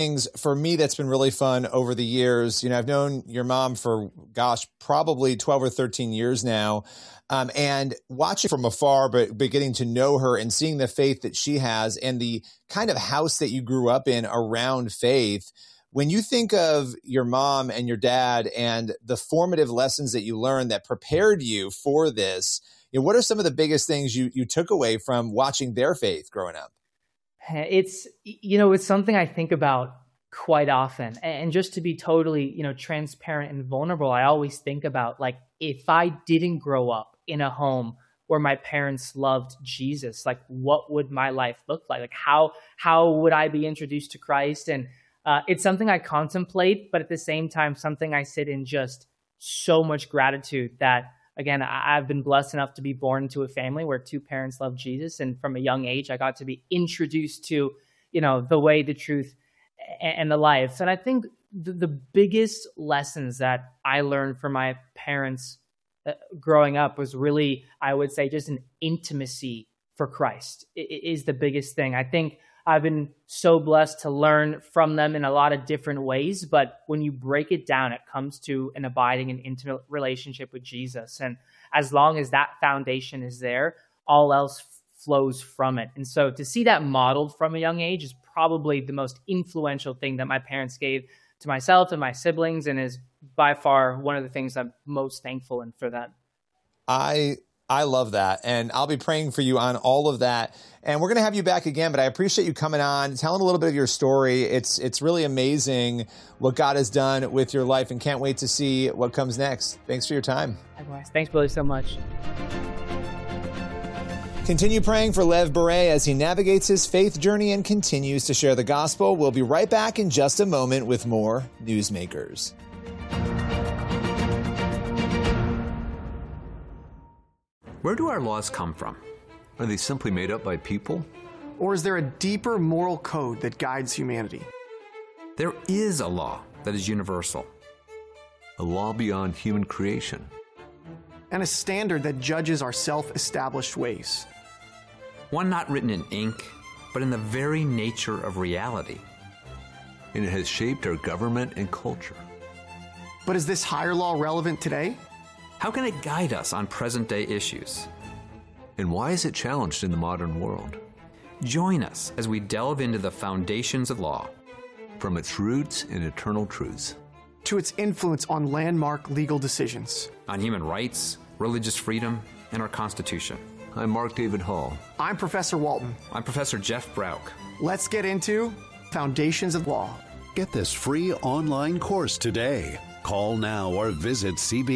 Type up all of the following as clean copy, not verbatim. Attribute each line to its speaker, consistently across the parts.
Speaker 1: things for me that's been really fun over the years. I've known your mom for, probably 12 or 13 years now. And watching from afar, but getting to know her and seeing the faith that she has and the kind of house that you grew up in around faith. When you think of your mom and your dad and the formative lessons that you learned that prepared you for this, what are some of the biggest things you took away from watching their faith growing up?
Speaker 2: It's something I think about quite often. And just to be totally, transparent and vulnerable, I always think about, like, if I didn't grow up in a home where my parents loved Jesus, like, what would my life look like? Like, how would I be introduced to Christ? And it's something I contemplate, but at the same time, something I sit in just so much gratitude that, again, I've been blessed enough to be born into a family where two parents love Jesus. And from a young age, I got to be introduced to, the way, the truth, and the life. And I think the biggest lessons that I learned from my parents growing up was really, I would say, just an intimacy for Christ is the biggest thing. I think I've been so blessed to learn from them in a lot of different ways, but when you break it down, it comes to an abiding and intimate relationship with Jesus. And as long as that foundation is there, all else flows from it. And so to see that modeled from a young age is probably the most influential thing that my parents gave to myself and my siblings, and is by far one of the things I'm most thankful for them.
Speaker 1: I love that. And I'll be praying for you on all of that. And we're going to have you back again, but I appreciate you coming on, telling a little bit of your story. It's really amazing what God has done with your life, and can't wait to see what comes next. Thanks for your time.
Speaker 2: Likewise. Thanks, Billy, so much.
Speaker 1: Continue praying for Lev Beret as he navigates his faith journey and continues to share the gospel. We'll be right back in just a moment with more Newsmakers.
Speaker 3: Where do our laws come from?
Speaker 4: Are they simply made up by people?
Speaker 5: Or is there a deeper moral code that guides humanity?
Speaker 3: There is a law that is universal.
Speaker 4: A law beyond human creation.
Speaker 5: And a standard that judges our self-established ways.
Speaker 3: One not written in ink, but in the very nature of reality.
Speaker 4: And it has shaped our government and culture.
Speaker 5: But is this higher law relevant today?
Speaker 3: How can it guide us on present-day issues?
Speaker 4: And why is it challenged in the modern world?
Speaker 3: Join us as we delve into the foundations of law.
Speaker 4: From its roots and eternal truths.
Speaker 5: To its influence on landmark legal decisions.
Speaker 3: On human rights, religious freedom, and our Constitution.
Speaker 4: I'm Mark David Hall.
Speaker 5: I'm Professor Walton.
Speaker 3: I'm Professor Jeff Brauch.
Speaker 5: Let's get into Foundations of Law.
Speaker 6: Get this free online course today. Call now or visit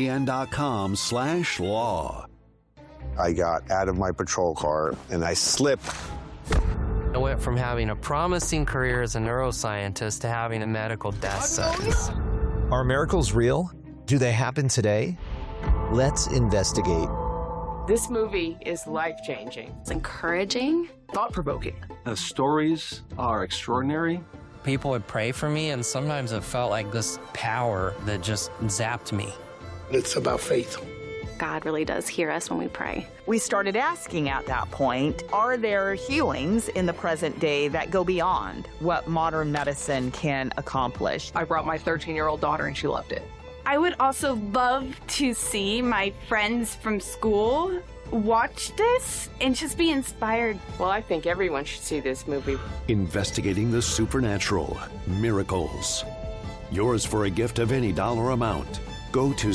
Speaker 6: cbn.com/law.
Speaker 7: I got out of my patrol car and I slipped.
Speaker 8: I went from having a promising career as a neuroscientist to having a medical death sentence.
Speaker 9: Are miracles real? Do they happen today? Let's investigate.
Speaker 10: This movie is life-changing.
Speaker 11: It's encouraging.
Speaker 10: Thought-provoking.
Speaker 12: The stories are extraordinary.
Speaker 8: People would pray for me, and sometimes it felt like this power that just zapped me.
Speaker 13: It's about faith.
Speaker 11: God really does hear us when we pray.
Speaker 14: We started asking at that point, are there healings in the present day that go beyond what modern medicine can accomplish?
Speaker 10: I brought my 13-year-old daughter and she loved it.
Speaker 15: I would also love to see my friends from school watch this and just be inspired.
Speaker 10: Well, I think everyone should see this movie.
Speaker 6: Investigating the supernatural. Miracles. Yours for a gift of any dollar amount. Go to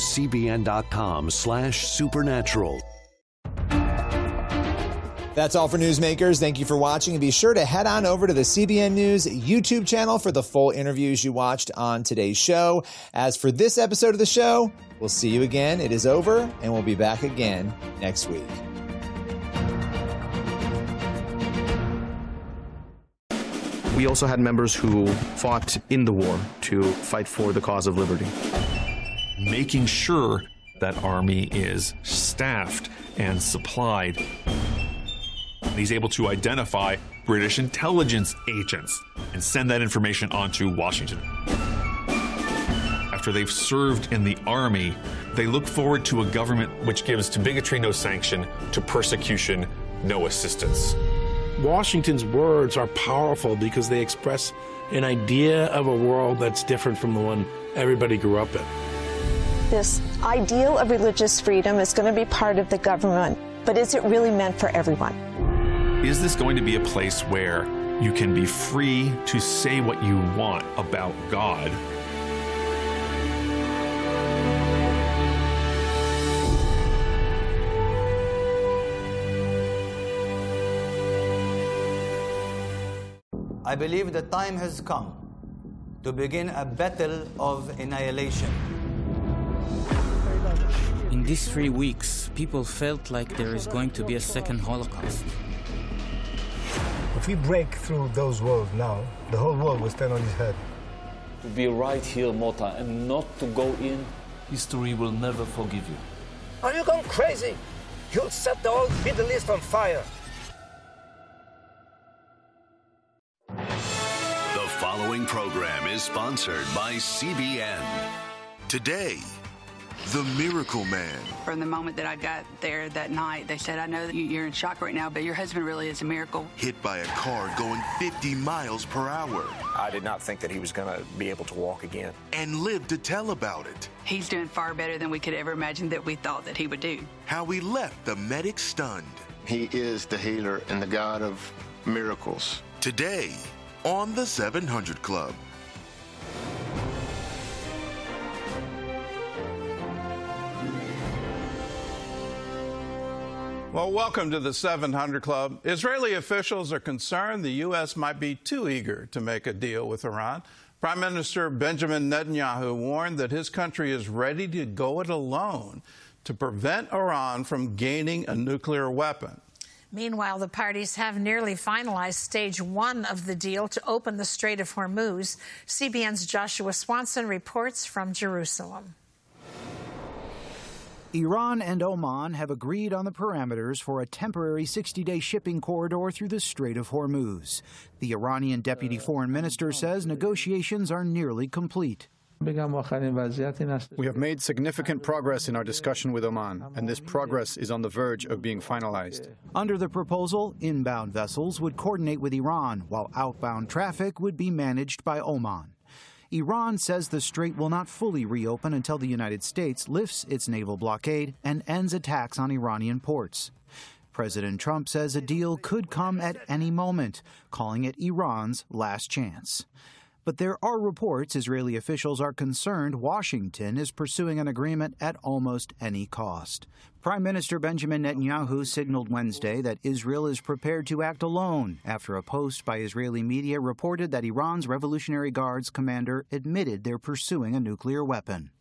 Speaker 6: cbn.com/supernatural.
Speaker 1: That's all for Newsmakers. Thank you for watching, and be sure to head on over to the CBN News YouTube channel for the full interviews you watched on today's show. As for this episode of the show, we'll see you again. It is over, and we'll be back again next week.
Speaker 16: We also had members who fought in the war to fight for the cause of liberty.
Speaker 17: Making sure that Army is staffed and supplied. He's able to identify British intelligence agents and send that information on to Washington. After they've served in the Army, they look forward to a government which gives to bigotry no sanction, to persecution no assistance.
Speaker 13: Washington's words are powerful because they express an idea of a world that's different from the one everybody grew up in.
Speaker 18: This ideal of religious freedom is going to be part of the government, but is it really meant for everyone?
Speaker 17: Is this going to be a place where you can be free to say what you want about God?
Speaker 19: I believe the time has come to begin a battle of annihilation.
Speaker 20: In these 3 weeks, people felt like there is going to be a second Holocaust.
Speaker 21: If we break through those walls now, the whole world will stand on its head.
Speaker 22: To be right here, Mota, and not to go in, history will never forgive you.
Speaker 21: Are you going crazy? You'll set the whole Middle East on fire.
Speaker 6: The following program is sponsored by CBN.
Speaker 23: Today, the Miracle Man.
Speaker 24: From the moment that I got there that night, they said, I know that you're in shock right now, but your husband really is a miracle.
Speaker 23: Hit by a car going 50 miles per hour.
Speaker 25: I did not think that he was going to be able to walk again.
Speaker 23: And lived to tell about it.
Speaker 24: He's doing far better than we could ever imagine that we thought that he would do.
Speaker 23: How he left the medic stunned.
Speaker 26: He is the healer and the God of miracles.
Speaker 23: Today, on the 700 Club.
Speaker 27: Well, welcome to the 700 Club. Israeli officials are concerned the U.S. might be too eager to make a deal with Iran. Prime Minister Benjamin Netanyahu warned that his country is ready to go it alone to prevent Iran from gaining a nuclear weapon.
Speaker 28: Meanwhile, the parties have nearly finalized stage one of the deal to open the Strait of Hormuz. CBN's Joshua Swanson reports from Jerusalem.
Speaker 29: Iran and Oman have agreed on the parameters for a temporary 60-day shipping corridor through the Strait of Hormuz. The Iranian deputy foreign minister says negotiations are nearly complete.
Speaker 30: We have made significant progress in our discussion with Oman, and this progress is on the verge of being finalized.
Speaker 29: Under the proposal, inbound vessels would coordinate with Iran, while outbound traffic would be managed by Oman. Iran says the strait will not fully reopen until the United States lifts its naval blockade and ends attacks on Iranian ports. President Trump says a deal could come at any moment, calling it Iran's last chance. But there are reports Israeli officials are concerned Washington is pursuing an agreement at almost any cost. Prime Minister Benjamin Netanyahu signaled Wednesday that Israel is prepared to act alone after a post by Israeli media reported that Iran's Revolutionary Guards commander admitted they're pursuing a nuclear weapon.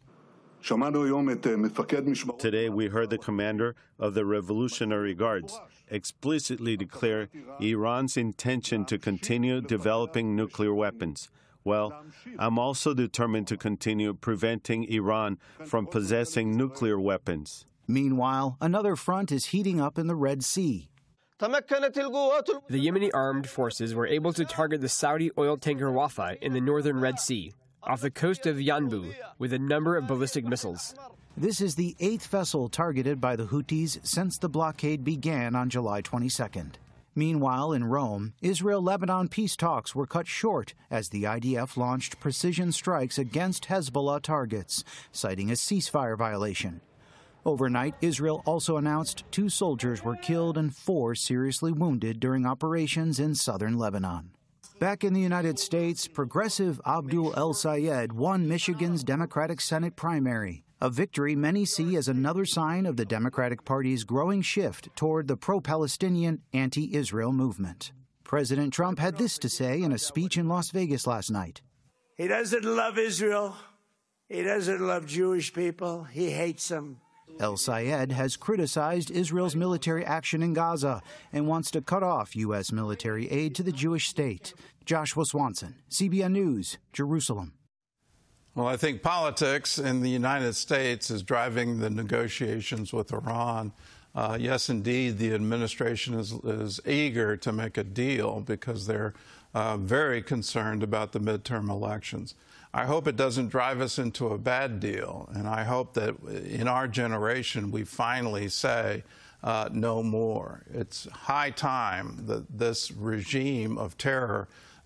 Speaker 31: Today we heard the commander of the Revolutionary Guards explicitly declare Iran's intention to continue developing nuclear weapons. Well, I'm also determined to continue preventing Iran from possessing nuclear weapons.
Speaker 29: Meanwhile, another front is heating up in the Red Sea.
Speaker 32: The Yemeni armed forces were able to target the Saudi oil tanker Wafa in the northern Red Sea, off the coast of Yanbu, with a number of ballistic missiles.
Speaker 29: This is the 8th vessel targeted by the Houthis since the blockade began on July 22nd. Meanwhile, in Rome, Israel-Lebanon peace talks were cut short as the IDF launched precision strikes against Hezbollah targets, citing a ceasefire violation. Overnight, Israel also announced 2 soldiers were killed and 4 seriously wounded during operations in southern Lebanon. Back in the United States, progressive Abdul El-Sayed won Michigan's Democratic Senate primary, a victory many see as another sign of the Democratic Party's growing shift toward the pro-Palestinian, anti-Israel movement. President Trump had this to say in a speech in Las Vegas last night.
Speaker 33: He doesn't love Israel. He doesn't love Jewish people. He hates them.
Speaker 29: El-Sayed has criticized Israel's military action in Gaza and wants to cut off U.S. military aid to the Jewish state. Joshua Swanson, CBN News, Jerusalem.
Speaker 27: Well, I think politics in the United States is driving the negotiations with Iran. Yes, indeed, the administration is eager to make a deal because they're very concerned about the midterm elections. I hope it doesn't drive us into a bad deal, and I hope that in our generation we finally say no more. It's high time that this regime of terror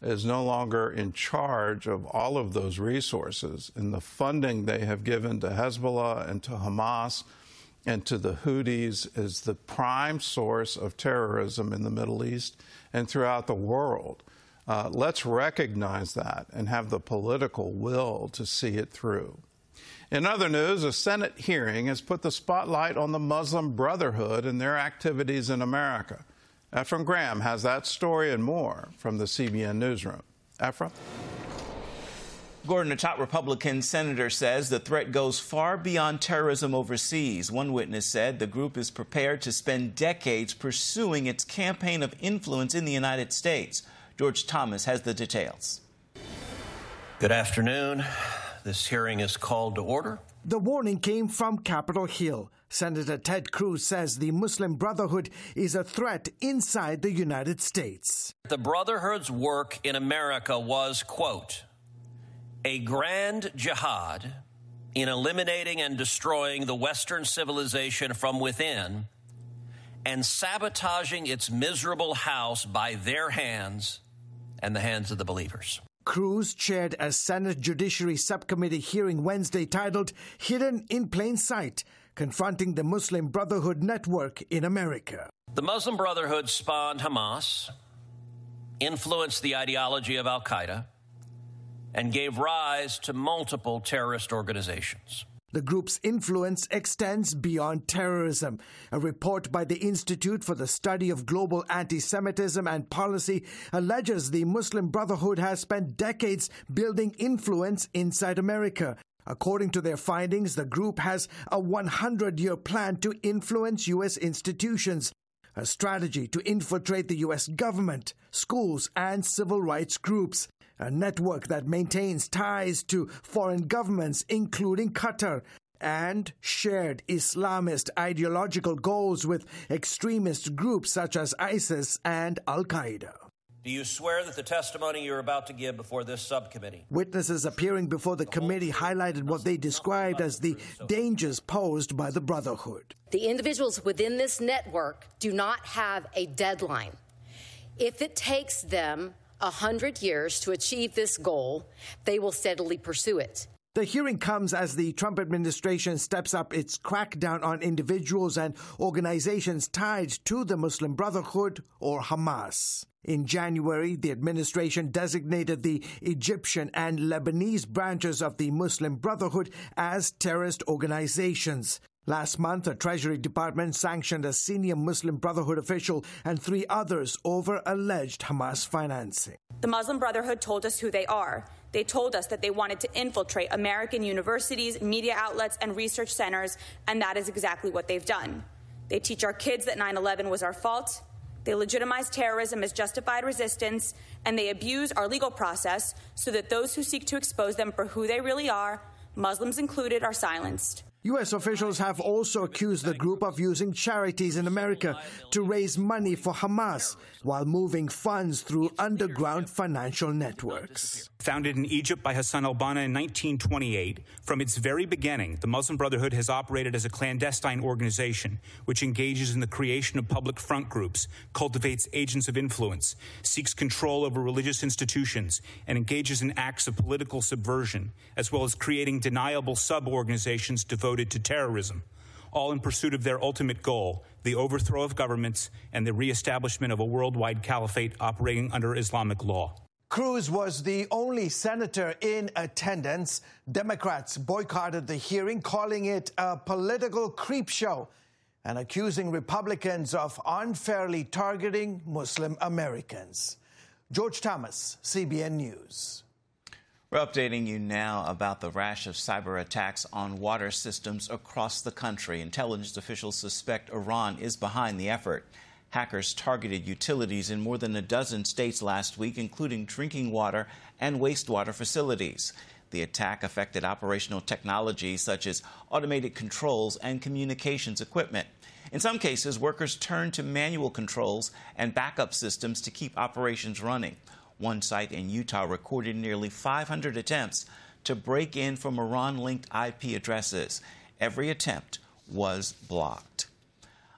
Speaker 27: is no longer in charge of all of those resources, and the funding they have given to Hezbollah and to Hamas and to the Houthis is the prime source of terrorism in the Middle East and throughout the world. Let's recognize that and have the political will to see it through. In other news, a Senate hearing has put the spotlight on the Muslim Brotherhood and their activities in America. Ephraim Graham has that story and more from the CBN Newsroom. Ephraim?
Speaker 1: Gordon, a top Republican senator says the threat goes far beyond terrorism overseas. One witness said the group is prepared to spend decades pursuing its campaign of influence in the United States. George Thomas has the details.
Speaker 2: Good afternoon. This hearing is called to order.
Speaker 3: The warning came from Capitol Hill. Senator Ted Cruz says the Muslim Brotherhood is a threat inside the United States.
Speaker 2: The Brotherhood's work in America was, quote, a grand jihad in eliminating and destroying the Western civilization from within and sabotaging its miserable house by their hands and the hands of the believers.
Speaker 3: Cruz chaired a Senate Judiciary Subcommittee hearing Wednesday titled Hidden in Plain Sight, confronting the Muslim Brotherhood network in America.
Speaker 2: The Muslim Brotherhood spawned Hamas, influenced the ideology of al-Qaeda, and gave rise to multiple terrorist organizations.
Speaker 3: The group's influence extends beyond terrorism. A report by the Institute for the Study of Global Anti-Semitism and Policy alleges the Muslim Brotherhood has spent decades building influence inside America. According to their findings, the group has a 100-year plan to influence U.S. institutions, a strategy to infiltrate the U.S. government, schools, and civil rights groups, a network that maintains ties to foreign governments, including Qatar, and shared Islamist ideological goals with extremist groups such as ISIS and al-Qaeda.
Speaker 2: Do you swear that the testimony you're about to give before this subcommittee?
Speaker 3: Witnesses appearing before the committee highlighted what they described as the dangers posed by the Brotherhood.
Speaker 4: The individuals within this network do not have a deadline. If it takes them 100 years to achieve this goal, they will steadily pursue it.
Speaker 3: The hearing comes as the Trump administration steps up its crackdown on individuals and organizations tied to the Muslim Brotherhood or Hamas. In January, the administration designated the Egyptian and Lebanese branches of the Muslim Brotherhood as terrorist organizations. Last month, the Treasury Department sanctioned a senior Muslim Brotherhood official and 3 others over alleged Hamas financing.
Speaker 5: The Muslim Brotherhood told us who they are. They told us that they wanted to infiltrate American universities, media outlets, and research centers, and that is exactly what they've done. They teach our kids that 9/11 was our fault. They legitimize terrorism as justified resistance, and they abuse our legal process so that those who seek to expose them for who they really are, Muslims included, are silenced.
Speaker 3: U.S. officials have also accused the group of using charities in America to raise money for Hamas while moving funds through underground financial networks.
Speaker 7: Founded in Egypt by Hassan al-Banna in 1928, from its very beginning, the Muslim Brotherhood has operated as a clandestine organization which engages in the creation of public front groups, cultivates agents of influence, seeks control over religious institutions, and engages in acts of political subversion, as well as creating deniable sub-organizations devoted to terrorism, all in pursuit of their ultimate goal, the overthrow of governments and the reestablishment of a worldwide caliphate operating under Islamic law.
Speaker 3: Cruz was the only senator in attendance. Democrats boycotted the hearing, calling it a political creep show and accusing Republicans of unfairly targeting Muslim Americans. George Thomas, CBN News.
Speaker 1: We're updating you now about the rash of cyber attacks on water systems across the country. Intelligence officials suspect Iran is behind the effort. Hackers targeted utilities in more than a dozen states last week, including drinking water and wastewater facilities. The attack affected operational technologies such as automated controls and communications equipment. In some cases, workers turned to manual controls and backup systems to keep operations running. One site in Utah recorded nearly 500 attempts to break in from Iran-linked IP addresses. Every attempt was blocked.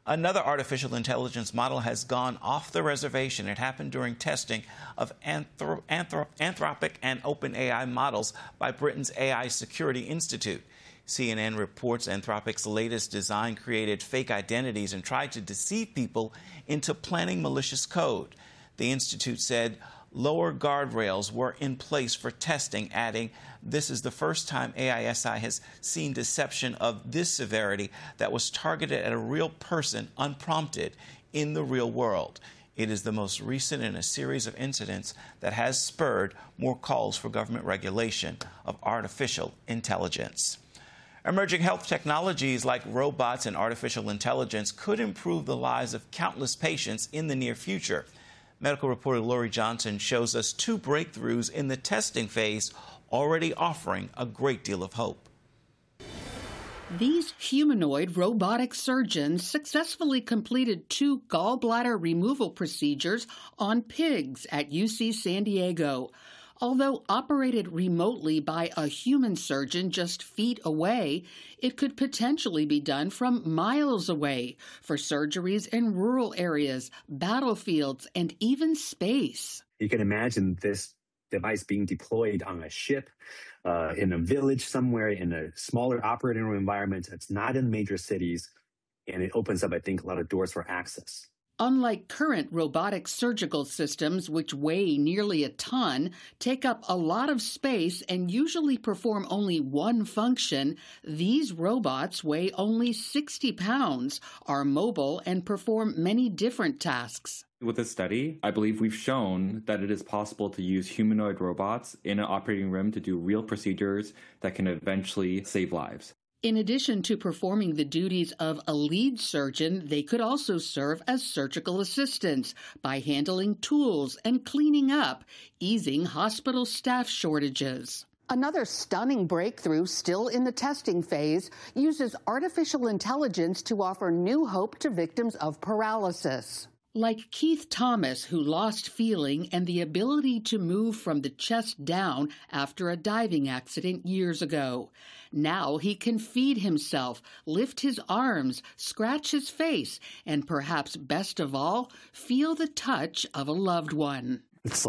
Speaker 1: Another artificial intelligence model has gone off the reservation. It happened during testing of Anthropic and OpenAI models by Britain's AI Security Institute. CNN reports Anthropic's latest design created fake identities and tried to deceive people into planning malicious code. The institute said lower guardrails were in place for testing, adding, "This is the first time AISI has seen deception of this severity that was targeted at a real person unprompted in the real world. It is the most recent in a series of incidents that has spurred more calls for government regulation of artificial intelligence." Emerging health technologies like robots and artificial intelligence could improve the lives of countless patients in the near future. Medical reporter Lori Johnson shows us two breakthroughs in the testing phase already offering a great deal of hope.
Speaker 8: These humanoid robotic surgeons successfully completed 2 gallbladder removal procedures on pigs at UC San Diego. Although operated remotely by a human surgeon just feet away, it could potentially be done from miles away for surgeries in rural areas, battlefields, and even space.
Speaker 9: You can imagine this device being deployed on a ship, in a village somewhere, in a smaller operating room environment that's not in major cities, and it opens up, I think, a lot of doors for access.
Speaker 8: Unlike current robotic surgical systems, which weigh nearly a ton, take up a lot of space, and usually perform only one function, these robots weigh only 60 pounds, are mobile, and perform many different tasks.
Speaker 10: With this study, I believe we've shown that it is possible to use humanoid robots in an operating room to do real procedures that can eventually save lives.
Speaker 8: In addition to performing the duties of a lead surgeon, they could also serve as surgical assistants by handling tools and cleaning up, easing hospital staff shortages. Another stunning breakthrough, still in the testing phase, uses artificial intelligence to offer new hope to victims of paralysis. Like Keith Thomas, who lost feeling and the ability to move from the chest down after a diving accident years ago. Now he can feed himself, lift his arms, scratch his face, and perhaps best of all, feel the touch of a loved one.
Speaker 11: It's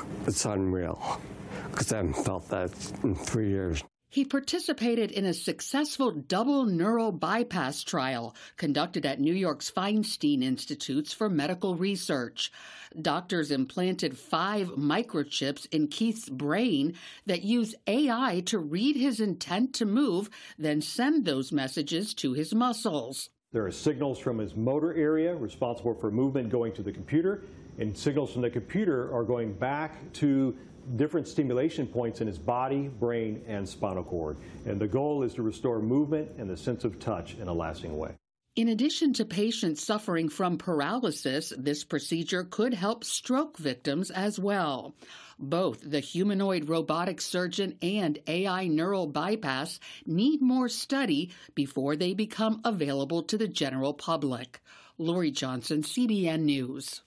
Speaker 11: unreal, because I haven't felt that in 3 years.
Speaker 8: He participated in a successful double neural bypass trial conducted at New York's Feinstein Institutes for Medical Research. Doctors implanted 5 microchips in Keith's brain that use AI to read his intent to move, then send those messages to his muscles.
Speaker 12: There are signals from his motor area responsible for movement going to the computer, and signals from the computer are going back to different stimulation points in his body, brain, and spinal cord. And the goal is to restore movement and the sense of touch in a lasting way.
Speaker 8: In addition to patients suffering from paralysis, this procedure could help stroke victims as well. Both the humanoid robotic surgeon and AI neural bypass need more study before they become available to the general public. Lori Johnson, CBN News.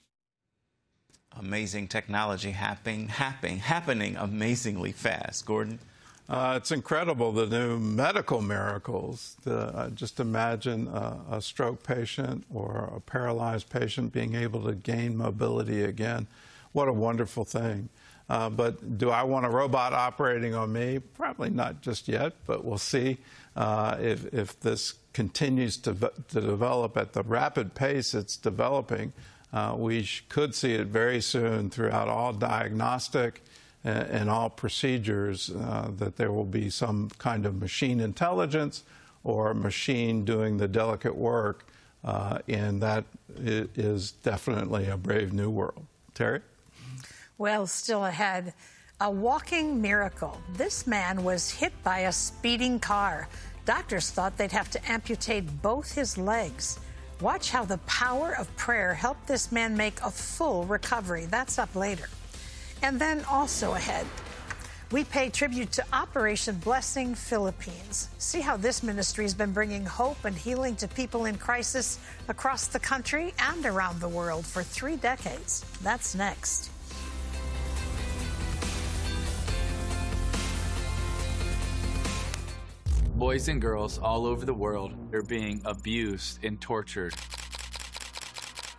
Speaker 1: Amazing technology happening amazingly fast. Gordon?
Speaker 27: It's incredible, the new medical miracles. Just imagine a stroke patient or a paralyzed patient being able to gain mobility again. What a wonderful thing. But do I want a robot operating on me? Probably not just yet, but we'll see. If this continues to develop at the rapid pace it's developing, we could see it very soon throughout all diagnostic and all procedures, that there will be some kind of machine intelligence or machine doing the delicate work, and that is definitely a brave new world. Terry?
Speaker 28: Well, still ahead, a walking miracle. This man was hit by a speeding car. Doctors thought they'd have to amputate both his legs. Watch how the power of prayer helped this man make a full recovery. That's up later. And then also ahead, we pay tribute to Operation Blessing Philippines. See how this ministry has been bringing hope and healing to people in crisis across the country and around the world for 3 decades. That's next.
Speaker 13: Boys and girls all over the world are being abused and tortured.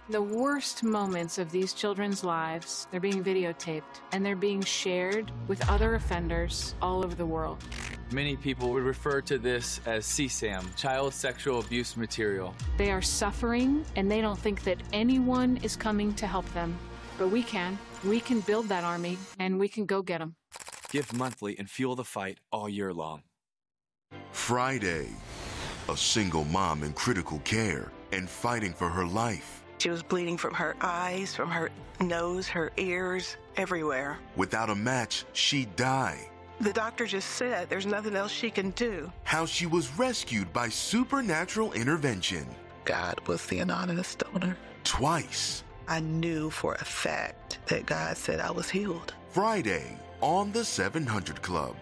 Speaker 6: The worst moments of these children's lives, they're being videotaped, and they're being shared with other offenders all over the world.
Speaker 13: Many people would refer to this as CSAM, child sexual abuse material.
Speaker 6: They are suffering, and they don't think that anyone is coming to help them. But we can. We can build that army, and we can go get them.
Speaker 14: Give monthly and fuel the fight all year long.
Speaker 23: Friday, a single mom in critical care and fighting for her life.
Speaker 15: She was bleeding from her eyes, from her nose, her ears, everywhere.
Speaker 23: Without a match, she'd die.
Speaker 15: The doctor just said there's nothing else she can do.
Speaker 23: How she was rescued by supernatural intervention.
Speaker 15: God was the anonymous donor.
Speaker 23: Twice.
Speaker 15: I knew for a fact that God said I was healed.
Speaker 23: Friday on the 700 Club.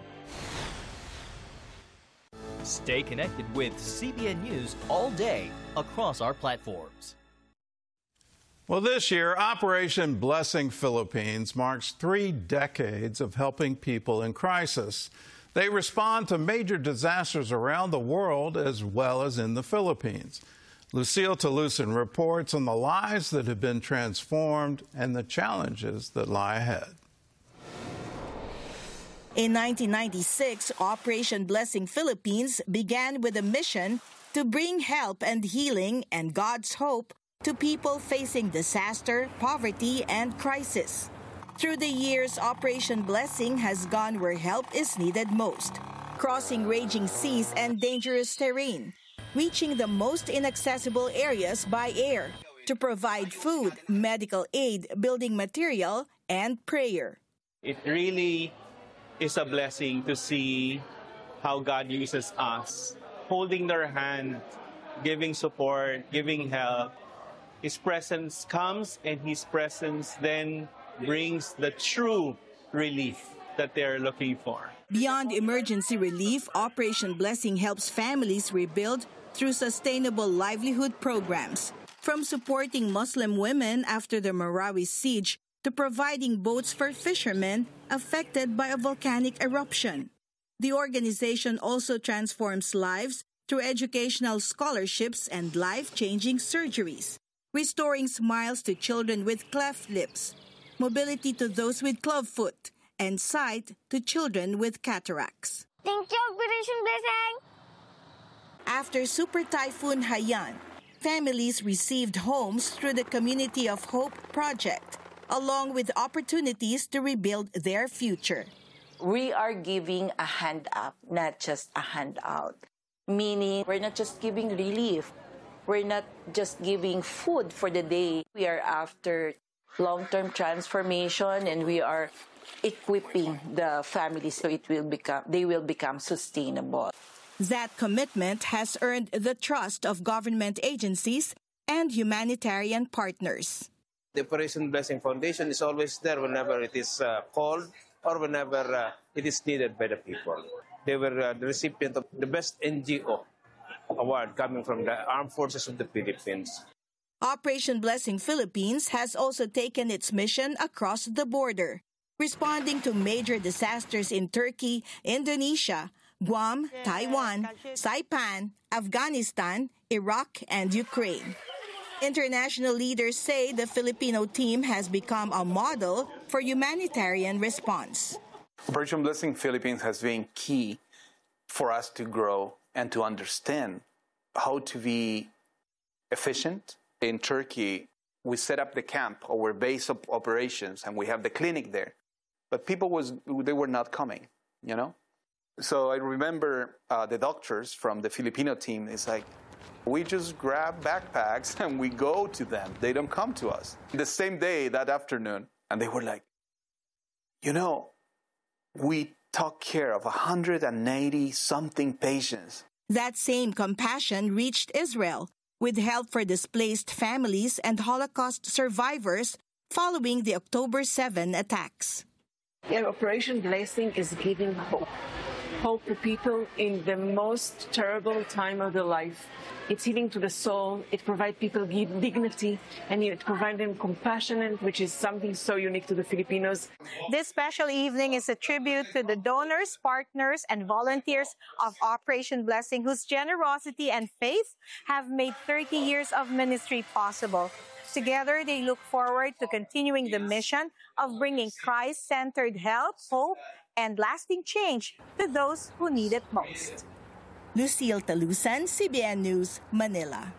Speaker 16: Stay connected with CBN News all day across our platforms.
Speaker 27: Well, this year, Operation Blessing Philippines marks 3 decades of helping people in crisis. They respond to major disasters around the world as well as in the Philippines. Lucille Talusan reports on the lives that have been transformed and the challenges that lie ahead.
Speaker 17: In 1996, Operation Blessing Philippines began with a mission to bring help and healing and God's hope to people facing disaster, poverty, and crisis. Through the years, Operation Blessing has gone where help is needed most, crossing raging seas and dangerous terrain, reaching the most inaccessible areas by air to provide food, medical aid, building material, and prayer.
Speaker 18: It really is a blessing to see how God uses us, holding their hand, giving support, giving help. His presence comes, and His presence then brings the true relief that they're looking for.
Speaker 17: Beyond emergency relief, Operation Blessing helps families rebuild through sustainable livelihood programs, from supporting Muslim women after the Marawi siege to providing boats for fishermen affected by a volcanic eruption. The organization also transforms lives through educational scholarships and life-changing surgeries, restoring smiles to children with cleft lips, mobility to those with clubfoot, and sight to children with cataracts.
Speaker 19: Thank you, Operation Blessing!
Speaker 17: After Super Typhoon Haiyan, families received homes through the Community of Hope project, along with opportunities to rebuild their future.
Speaker 20: We are giving a hand up, not just a handout. Meaning, we're not just giving relief. We're not just giving food for the day. We are after long-term transformation, and we are equipping the families so they will become sustainable.
Speaker 17: That commitment has earned the trust of government agencies and humanitarian partners.
Speaker 18: The Operation Blessing Foundation is always there whenever it is called or whenever it is needed by the people. They were the recipient of the Best NGO award coming from the Armed Forces of the Philippines.
Speaker 17: Operation Blessing Philippines has also taken its mission across the border, responding to major disasters in Turkey, Indonesia, Guam, Taiwan, Saipan, Afghanistan, Iraq, and Ukraine. International leaders say the Filipino team has become a model for humanitarian response.
Speaker 21: Operation Blessing Philippines has been key for us to grow and to understand how to be efficient. In Turkey, we set up the camp, our base of operations, and we have the clinic there. But people they were not coming, you know? So I remember the doctors from the Filipino team, it's like, we just grab backpacks and we go to them. They don't come to us. The same day, that afternoon, and they were like, you know, we took care of 180-something patients.
Speaker 17: That same compassion reached Israel with help for displaced families and Holocaust survivors following the October 7 attacks.
Speaker 19: Yeah, Operation Blessing is giving hope.
Speaker 2: hope to people in the most terrible time of their life. It's healing to the soul. It provides people dignity, and it provides them compassion, which is something so unique to the Filipinos.
Speaker 4: This special evening is a tribute to the donors, partners, and volunteers of Operation Blessing, whose generosity and faith have made 30 years of ministry possible. Together, they look forward to continuing the mission of bringing Christ-centered help, hope, and lasting change to those who need it most.
Speaker 17: Lucille Talusan, CBN News, Manila.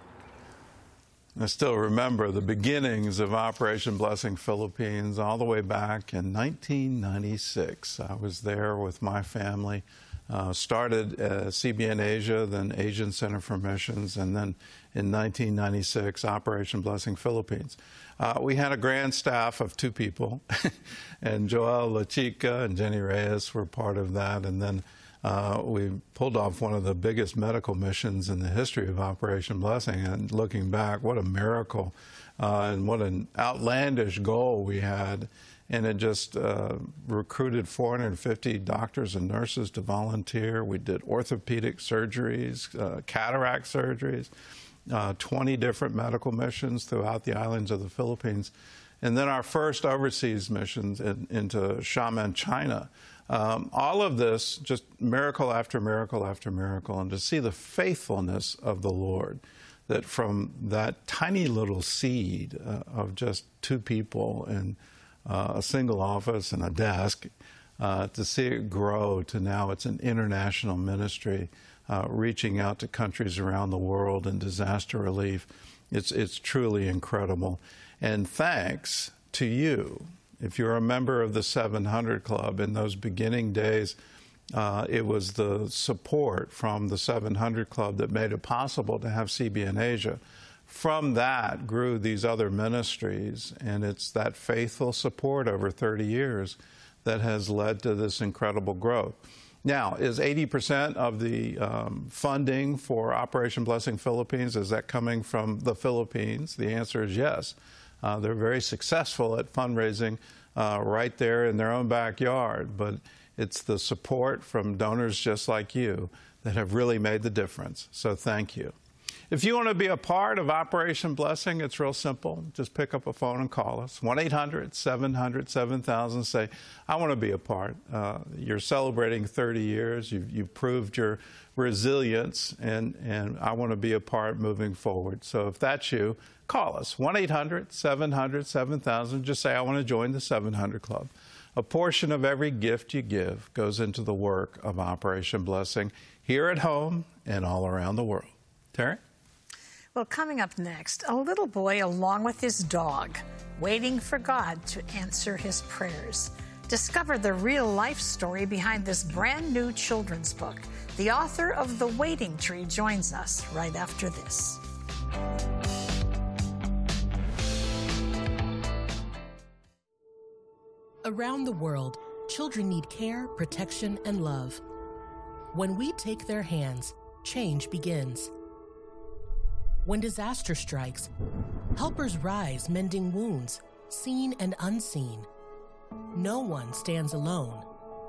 Speaker 27: I still remember the beginnings of Operation Blessing Philippines all the way back in 1996. I was there with my family, started CBN Asia, then Asian Center for Missions, and then in 1996, Operation Blessing Philippines. We had a grand staff of 2 people, and Joel La Chica and Jenny Reyes were part of that, and then we pulled off one of the biggest medical missions in the history of Operation Blessing. And looking back, what a miracle and what an outlandish goal we had. And it just recruited 450 doctors and nurses to volunteer. We did orthopedic surgeries, cataract surgeries, 20 different medical missions throughout the islands of the Philippines. And then our first overseas missions into Xiamen, China. All of this, just miracle after miracle after miracle, and to see the faithfulness of the Lord, that from that tiny little seed of just 2 people and a single office and a desk, to see it grow to now it's an international ministry, reaching out to countries around the world in disaster relief. It's truly incredible. And thanks to you. If you're a member of the 700 Club, in those beginning days, it was the support from the 700 Club that made it possible to have CBN Asia. From that grew these other ministries, and it's that faithful support over 30 years that has led to this incredible growth. Now, is 80% of the funding for Operation Blessing Philippines, is that coming from the Philippines? The answer is yes. They're very successful at fundraising right there in their own backyard, but it's the support from donors just like you that have really made the difference. So thank you. If you want to be a part of Operation Blessing, it's real simple. Just pick up a phone and call us. 1-800-700-7000. Say, I want to be a part. You're celebrating 30 years. You've proved your resilience, and I want to be a part moving forward. So if that's you, call us. 1-800-700-7000. Just say, I want to join the 700 Club. A portion of every gift you give goes into the work of Operation Blessing here at home and all around the world. Terry?
Speaker 28: Well, coming up next, a little boy along with his dog, waiting for God to answer his prayers. Discover the real-life story behind this brand-new children's book. The author of The Waiting Tree joins us right after this.
Speaker 5: Around the world, children need care, protection, and love. When we take their hands, change begins. When disaster strikes, helpers rise mending wounds, seen and unseen. No one stands alone.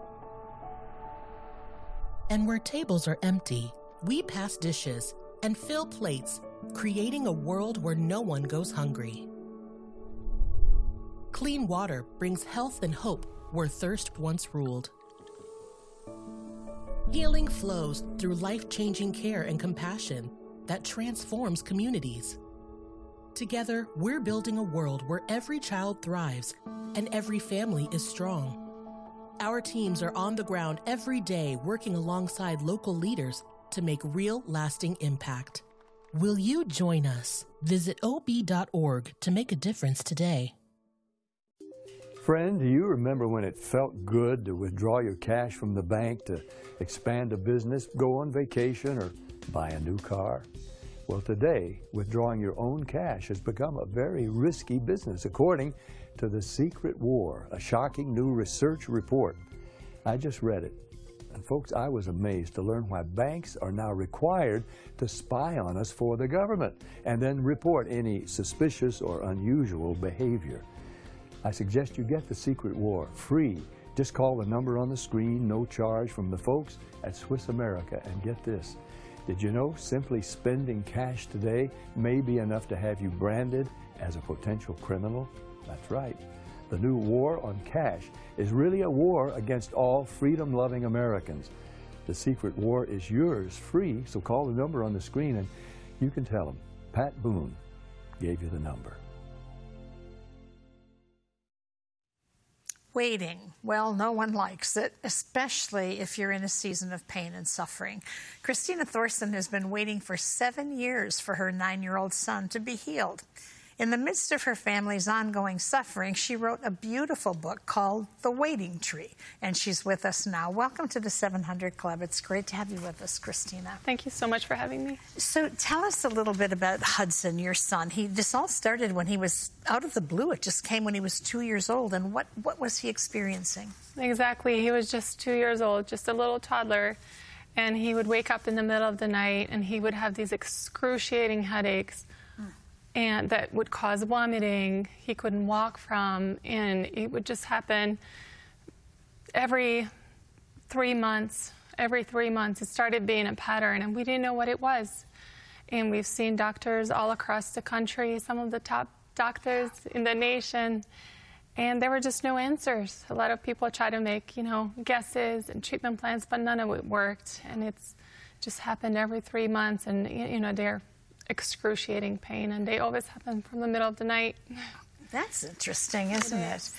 Speaker 5: And where tables are empty, we pass dishes and fill plates, creating a world where no one goes hungry. Clean water brings health and hope where thirst once ruled. Healing flows through life-changing care and compassion that transforms communities. Together, we're building a world where every child thrives and every family is strong. Our teams are on the ground every day working alongside local leaders to make real, lasting impact. Will you join us? Visit ob.org to make a difference today.
Speaker 7: Friend, do you remember when it felt good to withdraw your cash from the bank to expand a business, go on vacation, or buy a new car? Well, today, withdrawing your own cash has become a very risky business, according to The Secret War, a shocking new research report. I just read it. And folks, I was amazed to learn why banks are now required to spy on us for the government and then report any suspicious or unusual behavior. I suggest you get The Secret War free Just call the number on the screen, no charge, from the folks at Swiss America. And get this, did you know simply spending cash today may be enough to have you branded as a potential criminal? That's right. The new war on cash is really a war against all freedom-loving Americans. The secret war is yours, free, so call the number on the screen and you can tell them Pat Boone gave you the number.
Speaker 28: Waiting. Well, no one likes it, especially if you're in a season of pain and suffering. Christina Thorson has been waiting for 7 years for her 9-year-old son to be healed. In the midst of her family's ongoing suffering, she wrote a beautiful book called The Waiting Tree, and she's with us now. Welcome to the 700 Club. It's great to have you with us, Christina.
Speaker 3: Thank you so much for having me.
Speaker 28: So tell us a little bit about Hudson, your son. This all started when he was out of the blue. It just came when he was 2 years old. And what was he experiencing?
Speaker 3: Exactly. He was just 2 years old, just a little toddler. And he would wake up in the middle of the night and he would have these excruciating headaches. And that would cause vomiting he couldn't walk from, and it would just happen every 3 months. Every 3 months, it started being a pattern, and we didn't know what it was. And we've seen doctors all across the country, some of the top doctors in the nation, and there were just no answers. A lot of people try to make, guesses and treatment plans, but none of it worked. And it's just happened every 3 months, and, they're excruciating pain, and they always happen from the middle of the night.
Speaker 28: That's interesting, isn't it?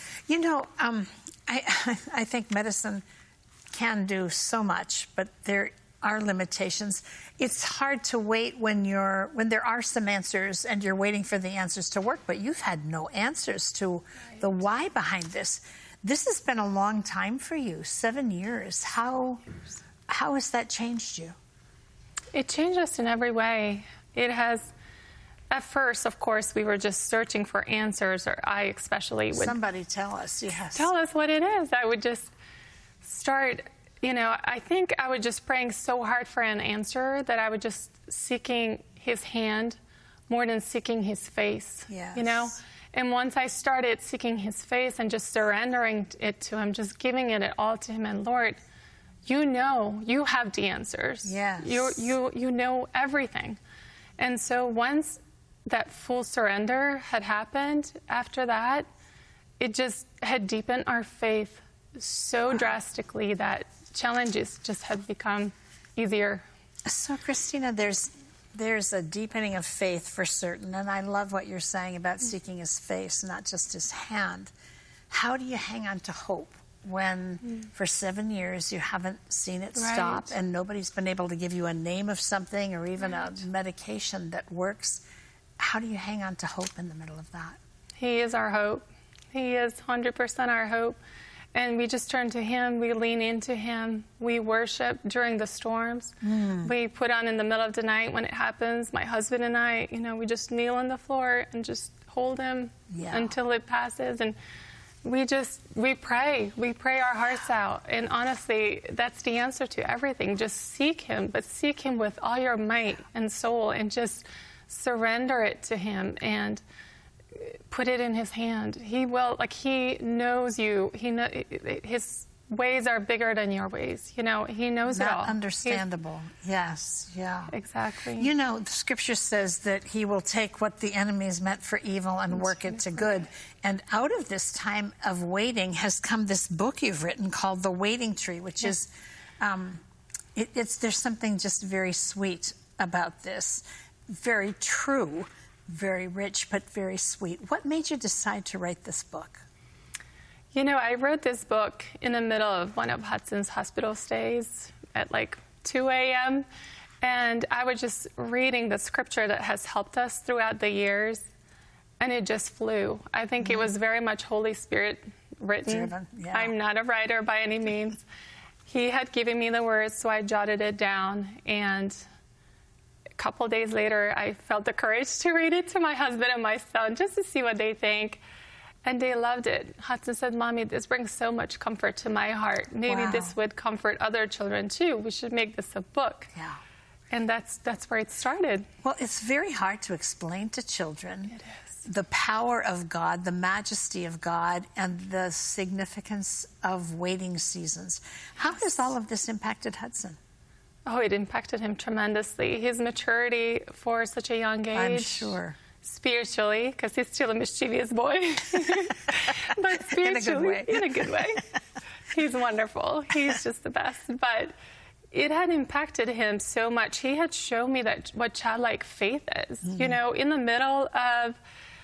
Speaker 28: I think medicine can do so much, but there are limitations. It's hard to wait when there are some answers and you're waiting for the answers to work, but you've had no answers to the why behind this. This has been a long time for you, 7 years. How has that changed you?
Speaker 3: It changed us in every way. It has. At first, of course, we were just searching for answers, or I especially would.
Speaker 28: Somebody tell us, yes.
Speaker 3: Tell us what it is. I would just start, I think I was just praying so hard for an answer that I was just seeking his hand more than seeking his face,
Speaker 28: yes.
Speaker 3: And once I started seeking his face and just surrendering it to him, just giving it all to him, and Lord, you have the answers.
Speaker 28: Yes.
Speaker 3: You know everything. And so once that full surrender had happened, after that, it just had deepened our faith so drastically that challenges just had become easier.
Speaker 28: So, Christina, there's a deepening of faith for certain, and I love what you're saying about seeking his face, not just his hand. How do you hang on to hope when for 7 years you haven't seen it stop and nobody's been able to give you a name of something or even a medication that works? How do you hang on to hope in the middle of that?
Speaker 3: He is our hope. He is 100% our hope. And we just turn to him. We lean into him. We worship during the storms. We put on in the middle of the night when it happens. My husband and I, we just kneel on the floor and just hold him until it passes. And we pray. We pray our hearts out. And honestly, that's the answer to everything. Just seek him, but seek him with all your might and soul, and just surrender it to him and put it in his hand. He will, he knows you. His ways are bigger than your ways. He knows it all.
Speaker 28: Understandable. Yes, yeah.
Speaker 3: Exactly.
Speaker 28: The scripture says that he will take what the enemy is meant for evil and work it to good. And out of this time of waiting has come this book you've written called The Waiting Tree, which is, there's something just very sweet about this. Very true, very rich, but very sweet. What made you decide to write this book?
Speaker 3: I wrote this book in the middle of one of Hudson's hospital stays at 2 a.m. And I was just reading the scripture that has helped us throughout the years, and it just flew. I think it was very much Holy Spirit written.
Speaker 28: Driven, yeah.
Speaker 3: I'm not a writer by any means. He had given me the words, so I jotted it down. And a couple days later, I felt the courage to read it to my husband and my son just to see what they think. And they loved it. Hudson said, "Mommy, this brings so much comfort to my heart. Maybe this would comfort other children too. We should make this a book."
Speaker 28: Yeah.
Speaker 3: And that's where it started.
Speaker 28: Well, it's very hard to explain to children the power of God, the majesty of God, and the significance of waiting seasons. How has all of this impacted Hudson?
Speaker 3: Oh, it impacted him tremendously. His maturity for such a young age.
Speaker 28: I'm sure.
Speaker 3: Spiritually, because he's still a mischievous boy. But spiritually,
Speaker 28: in a good way.
Speaker 3: He's wonderful. He's just the best. But it had impacted him so much. He had shown me that what childlike faith is. You know, in the middle of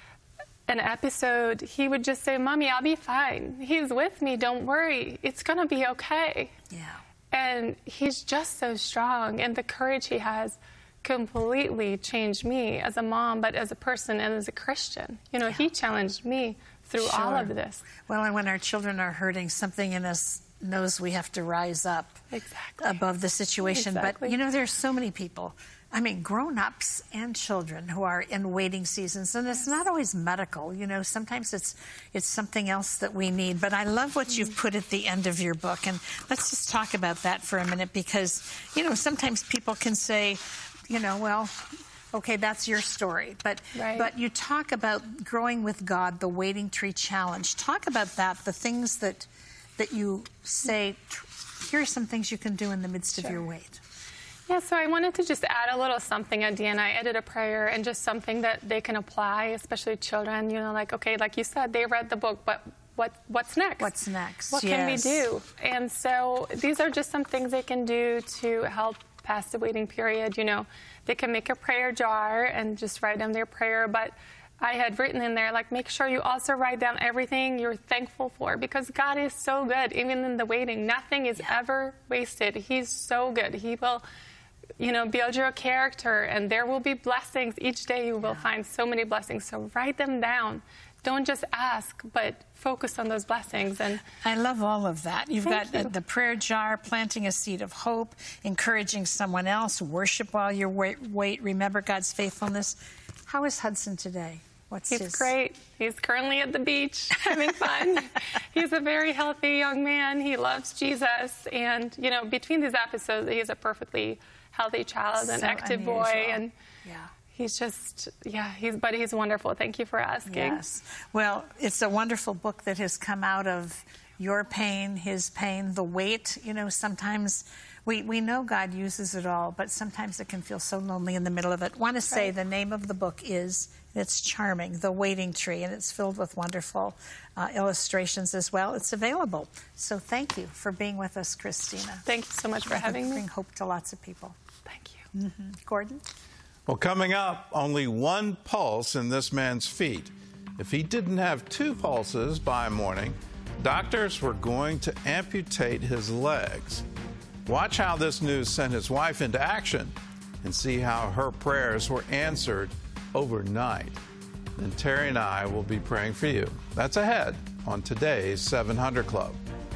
Speaker 3: an episode, he would just say, "Mommy, I'll be fine. He's with me. Don't worry. It's going to be okay."
Speaker 28: Yeah.
Speaker 3: And he's just so strong, and the courage he has completely changed me as a mom, but as a person and as a Christian. You know, he challenged me through all of this.
Speaker 28: Well, and when our children are hurting, something in us knows we have to rise up above the situation. But, you know, there's so many people, I mean, grown-ups and children who are in waiting seasons, and it's not always medical. You know, sometimes it's something else that we need. But I love what you've put at the end of your book, and let's just talk about that for a minute, because, you know, sometimes people can say, you know, well, okay, that's your story. But you talk about growing with God, the Waiting Tree Challenge. Talk about that, the things that you say, here are some things you can do in the midst of your wait.
Speaker 3: Yeah, so I wanted to just add a little something at the end. I added a prayer and just something that they can apply, especially children. You know, like, okay, like you said, they read the book, but what's next?
Speaker 28: What's next?
Speaker 3: What can we do? And so these are just some things they can do to help pass the waiting period. You know, they can make a prayer jar and just write down their prayer, but I had written in there, like, make sure you also write down everything you're thankful for, because God is so good. Even in the waiting, nothing is ever wasted. He's so good. He will, you know, build your character, and there will be blessings. Each day you will find so many blessings. So write them down. Don't just ask, but focus on those blessings. And
Speaker 28: I love all of that. You've got the prayer jar, planting a seed of hope, encouraging someone else, worship while you wait, remember God's faithfulness. How is Hudson today?
Speaker 3: He's great. He's currently at the beach having fun. He's a very healthy young man. He loves Jesus. And, you know, between these episodes, he's a perfectly healthy child, an active boy. And he's just, but he's wonderful. Thank you for asking.
Speaker 28: Yes. Well, it's a wonderful book that has come out of your pain, his pain, the wait. You know, sometimes we know God uses it all, but sometimes it can feel so lonely in the middle of it. I want to say the name of the book is, it's charming, The Waiting Tree, and it's filled with wonderful illustrations as well. It's available. So thank you for being with us, Christina.
Speaker 3: Thank you so much for having me.
Speaker 28: Bring hope to lots of people.
Speaker 3: Thank you.
Speaker 28: Gordon?
Speaker 27: Well, coming up, only one pulse in this man's feet. If he didn't have two pulses by morning, doctors were going to amputate his legs. Watch how this news sent his wife into action and see how her prayers were answered overnight. Then Terry and I will be praying for you. That's ahead on today's 700 Club.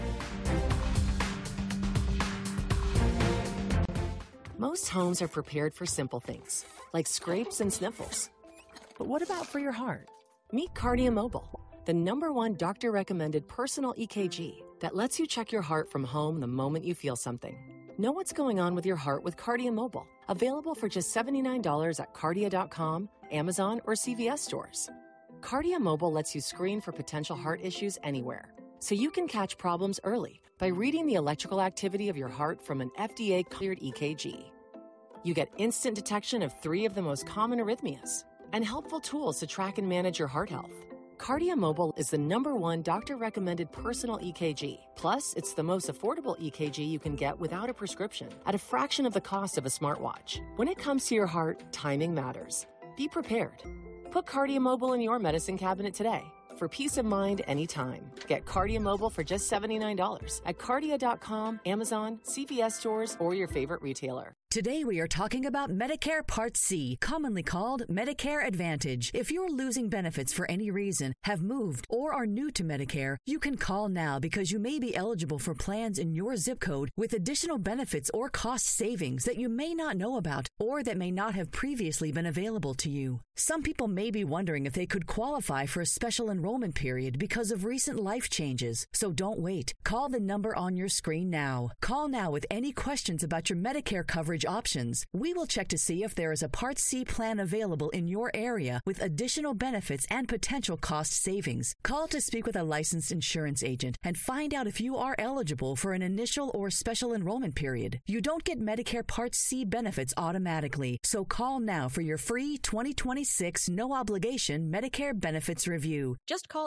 Speaker 9: Most homes are prepared for simple things, like scrapes and sniffles. But what about for your heart? Meet Cardia Mobile, the #1 doctor-recommended personal EKG that lets you check your heart from home the moment you feel something. Know what's going on with your heart with Cardia Mobile. Available for just $79 at Cardia.com, Amazon, or CVS stores. Cardia Mobile lets you screen for potential heart issues anywhere, so you can catch problems early by reading the electrical activity of your heart from an FDA-cleared EKG. You get instant detection of 3 of the most common arrhythmias and helpful tools to track and manage your heart health. Cardia Mobile is the #1 doctor-recommended personal EKG. Plus, it's the most affordable EKG you can get without a prescription at a fraction of the cost of a smartwatch. When it comes to your heart, timing matters. Be prepared. Put Cardia Mobile in your medicine cabinet today for peace of mind anytime. Get Cardia Mobile for just $79 at Cardia.com, Amazon, CVS stores, or your favorite retailer.
Speaker 10: Today we are talking about Medicare Part C, commonly called Medicare Advantage. If you're losing benefits for any reason, have moved, or are new to Medicare, you can call now because you may be eligible for plans in your zip code with additional benefits or cost savings that you may not know about or that may not have previously been available to you. Some people may be wondering if they could qualify for a special enrollment enrollment period because of recent life changes. So don't wait. Call the number on your screen now. Call now with any questions about your Medicare coverage options. We will check to see if there is a Part C plan available in your area with additional benefits and potential cost savings. Call to speak with a licensed insurance agent and find out if you are eligible for an initial or special enrollment period. You don't get Medicare Part C benefits automatically, so call now for your free 2026 no-obligation Medicare benefits review.
Speaker 1: Just call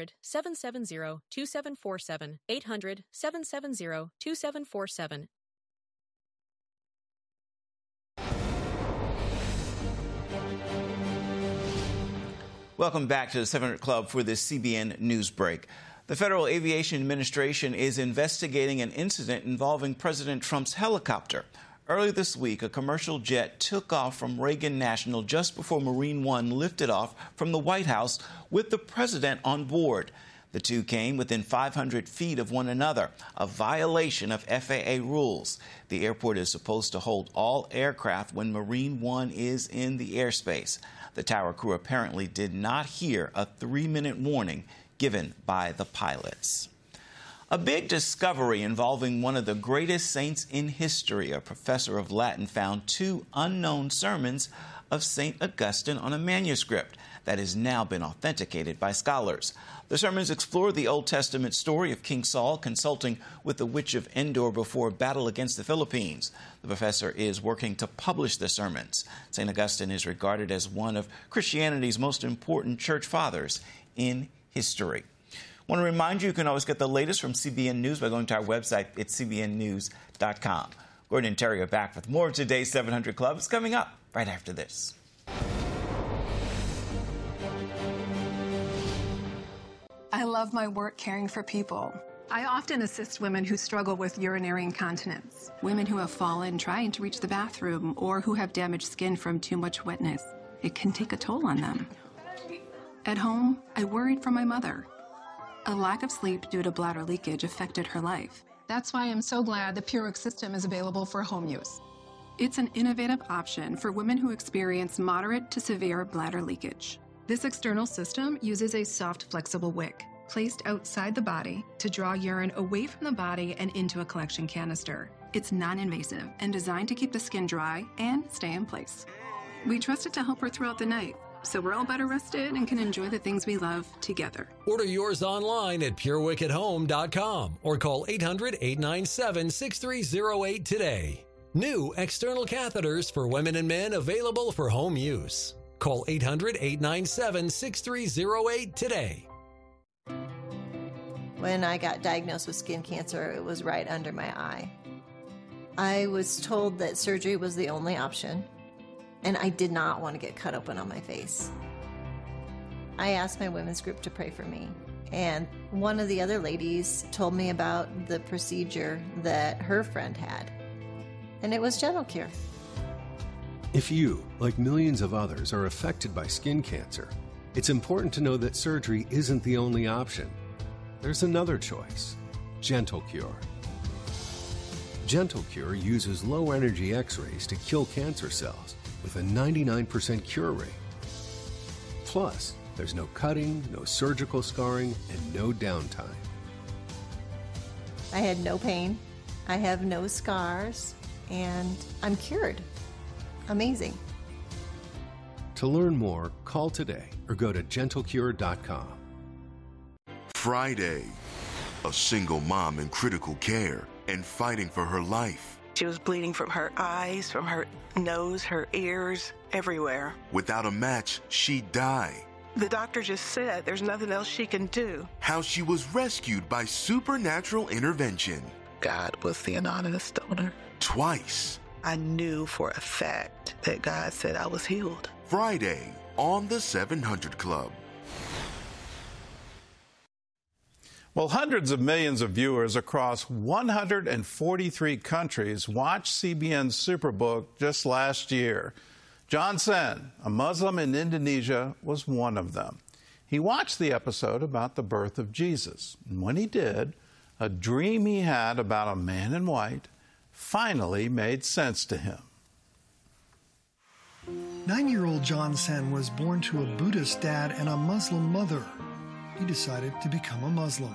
Speaker 1: 800-770-2747. 800-770-2747.
Speaker 8: Welcome back to the 700 Club for this CBN News Break. The Federal Aviation Administration is investigating an incident involving President Trump's helicopter. Early this week, a commercial jet took off from Reagan National just before Marine One lifted off from the White House with the president on board. The two came within 500 feet of one another, a violation of FAA rules. The airport is supposed to hold all aircraft when Marine One is in the airspace. The tower crew apparently did not hear a 3-minute warning given by the pilots. A big discovery involving one of the greatest saints in history. A professor of Latin found 2 unknown sermons of St. Augustine on a manuscript that has now been authenticated by scholars. The sermons explore the Old Testament story of King Saul consulting with the witch of Endor before a battle against the Philippines. The professor is working to publish the sermons. St. Augustine is regarded as one of Christianity's most important church fathers in history. I want to remind you, you can always get the latest from CBN News by going to our website at cbnnews.com. Gordon and Terry are back with more of today's 700 Club. It's coming up right after this.
Speaker 11: I love my work caring for people. I often assist women who struggle with urinary incontinence, women who have fallen trying to reach the bathroom, or who have damaged skin from too much wetness. It can take a toll on them. At home, I worried for my mother. A lack of sleep due to bladder leakage affected her life. That's why I'm so glad the PureWick system is available for home use. It's an innovative option for women who experience moderate to severe bladder leakage. This external system uses a soft, flexible wick placed outside the body to draw urine away from the body and into a collection canister. It's non-invasive and designed to keep the skin dry and stay in place. We trust it to help her throughout the night, so we're all better rested and can enjoy the things we love together.
Speaker 12: Order yours online at PureWickAtHome.com or call 800-897-6308 today. New external catheters for women and men available for home use. Call 800-897-6308 today.
Speaker 22: When I got diagnosed with skin cancer, it was right under my eye. I was told that surgery was the only option, and I did not want to get cut open on my face. I asked my women's group to pray for me, and one of the other ladies told me about the procedure that her friend had, and it was Gentle Cure.
Speaker 24: If you, like millions of others, are affected by skin cancer, it's important to know that surgery isn't the only option. There's another choice, Gentle Cure. Gentle Cure uses low-energy X-rays to kill cancer cells with a 99% cure rate. Plus, there's no cutting, no surgical scarring, and no downtime.
Speaker 22: I had no pain, I have no scars, and I'm cured. Amazing.
Speaker 24: To learn more, call today or go to gentlecure.com.
Speaker 23: Friday, a single mom in critical care and fighting for her life.
Speaker 15: She was bleeding from her eyes, from her nose, her ears, everywhere.
Speaker 23: Without a match, she'd die.
Speaker 15: The doctor just said there's nothing else she can do.
Speaker 23: How she was rescued by supernatural intervention.
Speaker 15: God was the anonymous donor.
Speaker 23: Twice.
Speaker 15: I knew for a fact that God said I was healed.
Speaker 23: Friday on the 700 Club.
Speaker 27: Well, hundreds of millions of viewers across 143 countries watched CBN's Superbook just last year. John Sen, a Muslim in Indonesia, was one of them. He watched the episode about the birth of Jesus. And when he did, a dream he had about a man in white finally made sense to him.
Speaker 25: 9-year-old John Sen was born to a Buddhist dad and a Muslim mother.
Speaker 1: he decided to become a Muslim.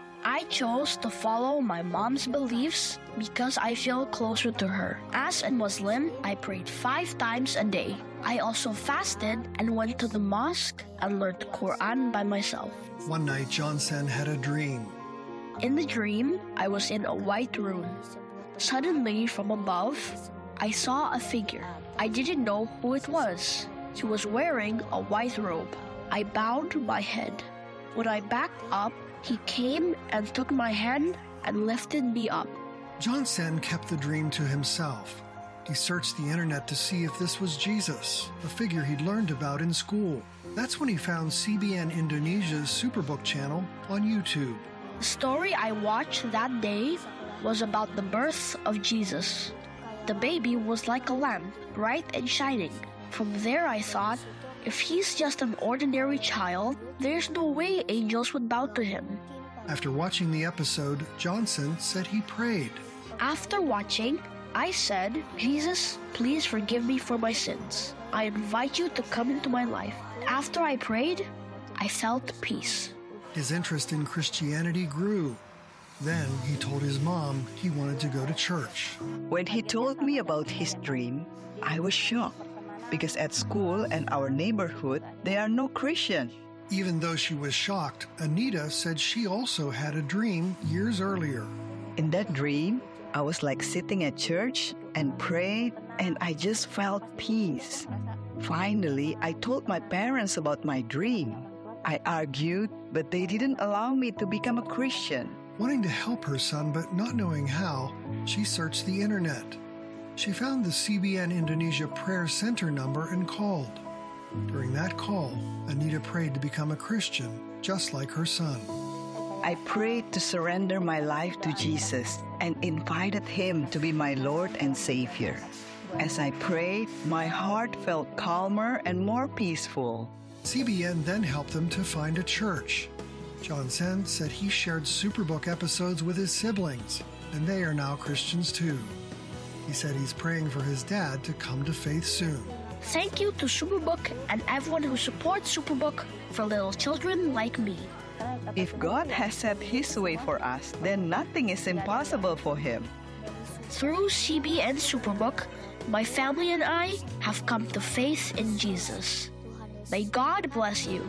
Speaker 6: I chose to follow my mom's beliefs because I feel closer to her. As a Muslim, I prayed 5 times a day. I also fasted and went to the mosque and learned the Quran by myself.
Speaker 1: One night, Johnson had a dream.
Speaker 6: In the dream, I was in a white room. Suddenly, from above, I saw a figure. I didn't know who it was. He was wearing a white robe. I bowed my head. When I backed up, he came and took my hand and lifted me up.
Speaker 1: Johnson kept the dream to himself. He searched the internet to see if this was Jesus, the figure he'd learned about in school. That's when he found CBN Indonesia's Superbook channel on YouTube.
Speaker 6: The story I watched that day was about the birth of Jesus. The baby was like a lamp, bright and shining. From there I thought, if he's just an ordinary child, there's no way angels would bow to him.
Speaker 1: After watching the episode, Johnson said he prayed.
Speaker 6: After watching, I said, Jesus, please forgive me for my sins. I invite you to come into my life. After I prayed, I felt peace.
Speaker 1: His interest in Christianity grew. Then he told his mom he wanted to go to church.
Speaker 13: When he told me about his dream, I was shocked. Because at school and our neighborhood, there are no Christians.
Speaker 1: Even though she was shocked, Anita said she also had a dream years earlier.
Speaker 13: In that dream, I was like sitting at church and prayed, and I just felt peace. Finally, I told my parents about my dream. I argued, but they didn't allow me to become a Christian.
Speaker 1: Wanting to help her son, but not knowing how, she searched the internet. She found the CBN Indonesia Prayer Center number and called. During that call, Anita prayed to become a Christian, just like her son.
Speaker 13: I prayed to surrender my life to Jesus and invited him to be my Lord and Savior. As I prayed, my heart felt calmer and more peaceful.
Speaker 1: CBN then helped them to find a church. Johnson said he shared Superbook episodes with his siblings, and they are now Christians too. He said he's praying for his dad to come to faith soon.
Speaker 6: Thank you to Superbook and everyone who supports Superbook for little children like me.
Speaker 13: If God has set his way for us, then nothing is impossible for him.
Speaker 6: Through CBN Superbook, my family and I have come to faith in Jesus. May God bless you.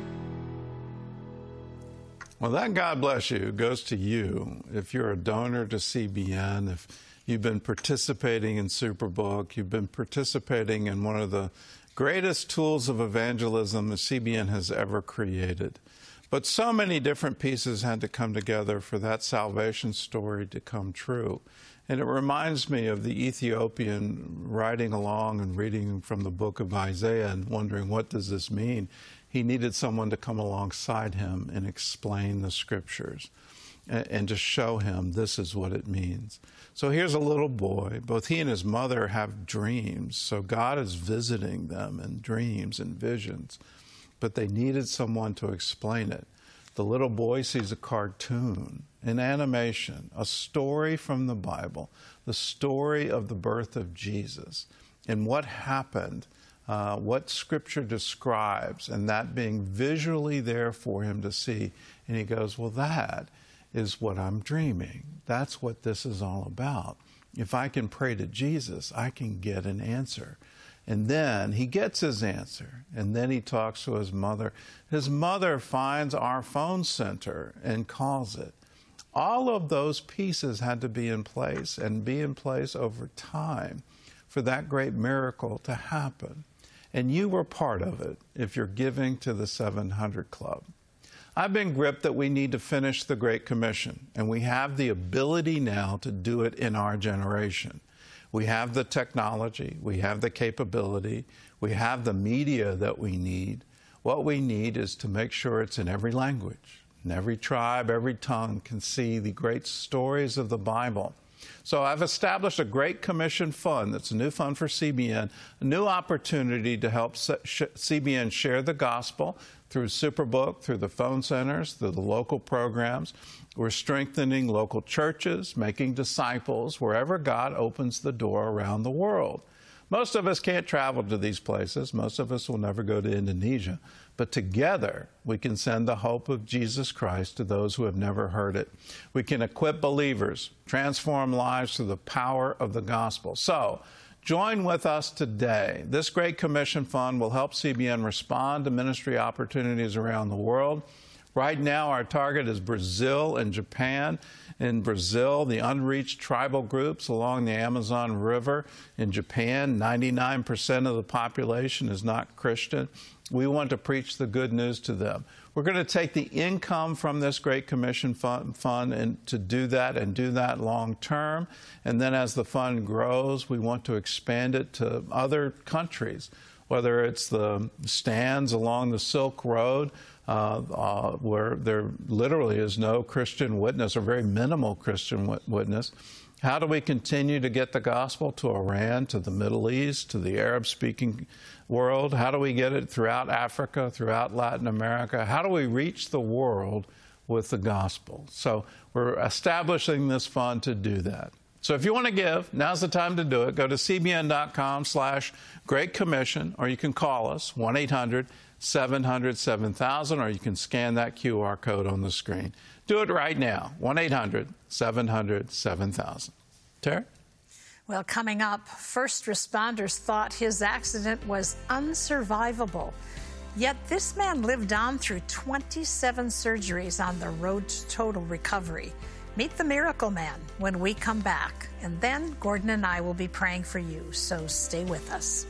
Speaker 27: Well, that God bless you goes to you. If you're a donor to CBN, if you've been participating in Superbook, you've been participating in one of the greatest tools of evangelism that CBN has ever created. But so many different pieces had to come together for that salvation story to come true. And it reminds me of the Ethiopian riding along and reading from the book of Isaiah and wondering, what does this mean? He needed someone to come alongside him and explain the scriptures and to show him this is what it means. So here's a little boy. Both he and his mother have dreams. So God is visiting them in dreams and visions. But they needed someone to explain it. The little boy sees a cartoon, an animation, a story from the Bible, the story of the birth of Jesus and what happened, what Scripture describes, and that being visually there for him to see. And he goes, well, that is what I'm dreaming. That's what this is all about. If I can pray to Jesus, I can get an answer. And then he gets his answer, and then he talks to his mother. His mother finds our phone center and calls it. All of those pieces had to be in place and be in place over time for that great miracle to happen. And you were part of it if you're giving to the 700 Club. I've been gripped that we need to finish the Great Commission, and we have the ability now to do it in our generation. We have the technology, we have the capability, we have the media that we need. What we need is to make sure it's in every language, and every tribe, every tongue can see the great stories of the Bible. So I've established a Great Commission Fund that's a new fund for CBN, a new opportunity to help CBN share the gospel through Superbook, through the phone centers, through the local programs. We're strengthening local churches, making disciples wherever God opens the door around the world. Most of us can't travel to these places. Most of us will never go to Indonesia. But together, we can send the hope of Jesus Christ to those who have never heard it. We can equip believers, transform lives through the power of the gospel. So, join with us today. This Great Commission Fund will help CBN respond to ministry opportunities around the world. Right now, our target is Brazil and Japan. In Brazil, the unreached tribal groups along the Amazon River. In Japan, 99% of the population is not Christian. We want to preach the good news to them. We're going to take the income from this Great Commission Fund and to do that and do that long term. And then as the fund grows, we want to expand it to other countries, whether it's the stands along the Silk Road, where there literally is no Christian witness or very minimal Christian witness. How do we continue to get the gospel to Iran, to the Middle East, to the Arab-speaking world? How do we get it throughout Africa, throughout Latin America? How do we reach the world with the gospel? So we're establishing this fund to do that. So if you want to give, now's the time to do it. Go to cbn.com/Great Commission, or you can call us, 1-800-700-7000, or you can scan that QR code on the screen. Do it right now, 1-800-700-7000. Terry?
Speaker 28: Well, coming up, first responders thought his accident was unsurvivable. Yet this man lived on through 27 surgeries on the road to total recovery. Meet the Miracle Man when we come back. And then Gordon and I will be praying for you, so stay with us.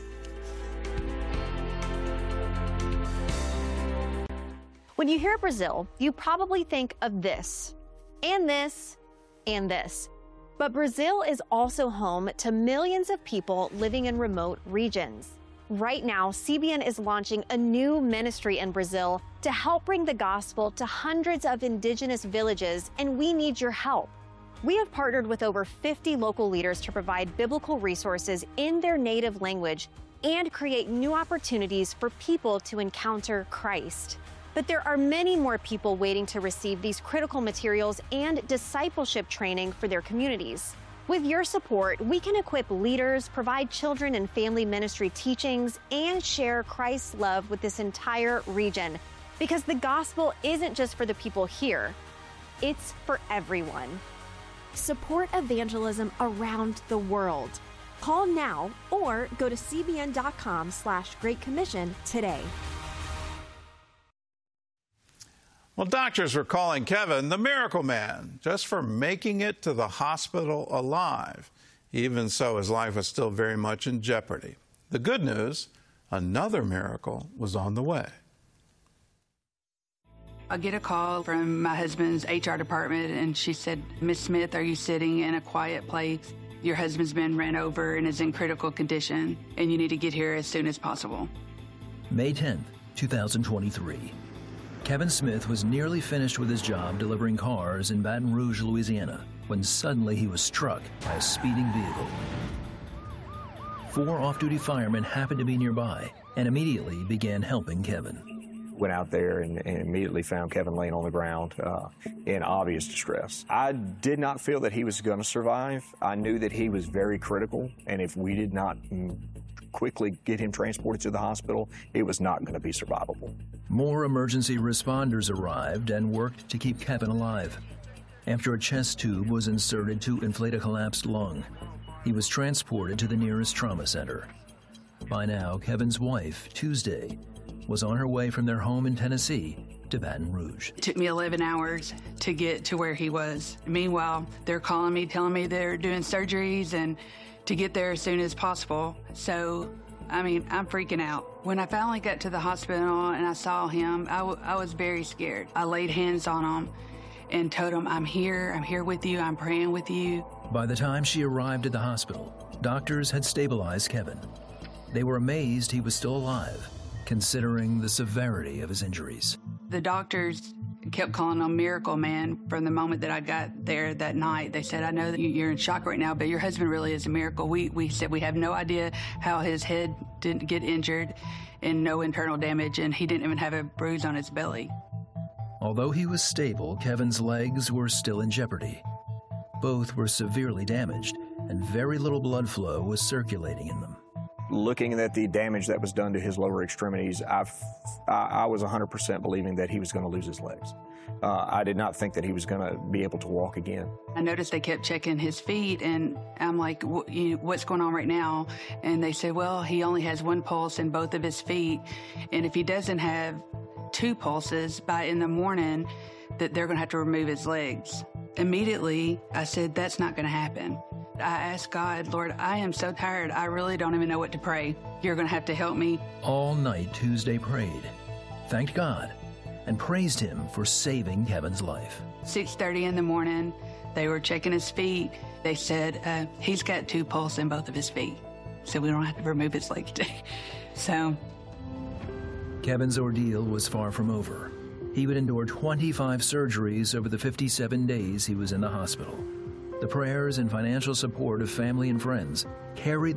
Speaker 14: When you hear Brazil, you probably think of this, and this, and this. But Brazil is also home to millions of people living in remote regions. Right now, CBN is launching a new ministry in Brazil to help bring the gospel to hundreds of indigenous villages, and we need your help. We have partnered with over 50 local leaders to provide biblical resources in their native language and create new opportunities for people to encounter Christ. But there are many more people waiting to receive these critical materials and discipleship training for their communities. With your support, we can equip leaders, provide children and family ministry teachings, and share Christ's love with this entire region. Because the gospel isn't just for the people here, it's for everyone. Support evangelism around the world. Call now or go to cbn.com/Great Commission today.
Speaker 27: Well, doctors were calling Kevin the Miracle Man just for making it to the hospital alive. Even so, his life was still very much in jeopardy. The good news, another miracle was on the way.
Speaker 16: I get a call from my husband's HR department, and she said, "Miss Smith, are you sitting in a quiet place? Your husband's been ran over and is in critical condition, and you need to get here as soon as possible."
Speaker 18: May 10th, 2023. Kevin Smith was nearly finished with his job delivering cars in Baton Rouge, Louisiana, when suddenly he was struck by a speeding vehicle. 4 off-duty firemen happened to be nearby and immediately began helping Kevin.
Speaker 19: Went out there and immediately found Kevin laying on the ground in obvious distress. I did not feel that he was going to survive. I knew that he was very critical, and if we did not quickly get him transported to the hospital, it was not going to be survivable.
Speaker 18: More emergency responders arrived and worked to keep Kevin alive. After a chest tube was inserted to inflate a collapsed lung, he was transported to the nearest trauma center. By now, Kevin's wife, Tuesday, was on her way from their home in Tennessee to Baton Rouge.
Speaker 16: It took me 11 hours to get to where he was. Meanwhile, they're calling me, telling me they're doing surgeries and to get there as soon as possible. So, I'm freaking out. When I finally got to the hospital and I saw him, I was very scared. I laid hands on him and told him, I'm here with you, I'm praying with you.
Speaker 18: By the time she arrived at the hospital, doctors had stabilized Kevin. They were amazed he was still alive, considering the severity of his injuries.
Speaker 16: The doctors kept calling him Miracle Man from the moment that I got there that night. They said, I know that you're in shock right now, but your husband really is a miracle. We said we have no idea how his head didn't get injured and no internal damage, and he didn't even have a bruise on his belly.
Speaker 18: Although he was stable, Kevin's legs were still in jeopardy. Both were severely damaged, and very little blood flow was circulating in them.
Speaker 19: looking at the damage that was done to his lower extremities, I was 100% believing that he was going to lose his legs. I did not think that he was going to be able to walk again.
Speaker 16: I noticed they kept checking his feet, and I'm like, what's going on right now? And they said, well, he only has one pulse in both of his feet, and if he doesn't have 2 pulses by in the morning, that they're going to have to remove his legs. Immediately, I said, that's not going to happen. I asked God, Lord, I am so tired. I really don't even know what to pray. You're going to have to help me.
Speaker 18: All night Tuesday prayed, thanked God, and praised him for saving Kevin's life.
Speaker 16: 6:30 in the morning, they were checking his feet. They said, he's got 2 pulses in both of his feet, so we don't have to remove his legs today. So
Speaker 18: Kevin's ordeal was far from over. He would endure 25 surgeries over the 57 days he was in the hospital. The prayers and financial support of family and friends carried